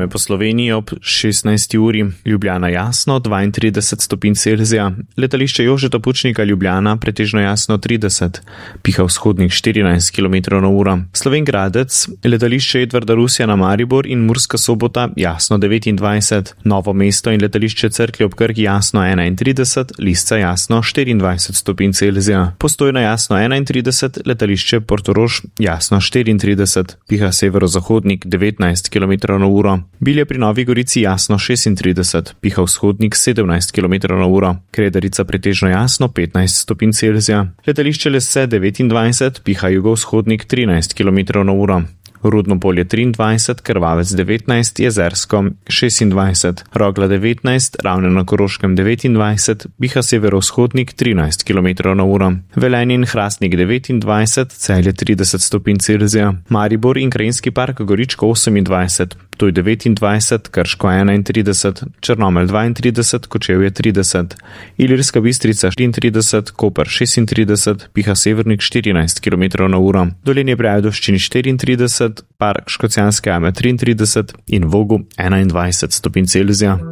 Vreme po Sloveniji ob 16. uri. Ljubljana jasno 32 stopinj Celzija. Letališče Jožeta Pučnika Ljubljana pretežno jasno 30. Piha vzhodnik 14 km/h. Slovenj Gradec, letališče Edvarda Rusjana Maribor in Murska Sobota jasno 29. Novo mesto in letališče Cerklje ob Krki jasno 31. Lisca jasno 24 stopinj Celzija. Postojna jasno 31. Letališče Portorož jasno 34. Piha severozahodnik 19 km/h. Bilje pri Novi Gorici jasno 36, piha vzhodnik 17 km/h. Kredarica pretežno jasno 15 stopinj Celzija. Letališče Lesse 29, piha jugovzhodnik 13 km/h. Rudno polje 23, Krvavec 19, Jezersko 26, Rogla 19, Ravne na Koroškem 29, piha severovzhodnik 13 km/h. Velenje in Hrastnik 29, Celje 30 stopinj Celzija. Maribor in Krajinski park Goričko 28, Ptuj 29, Krško 31, Črnomelj 32, Kočevje 30, Ilirska Bistrica 34, Koper 36, piha severnik 14 km/h. Dolenje pri Ajdovščini 34, Park Škocjanske jame 33 in Vogu 21 stopinj Celzija.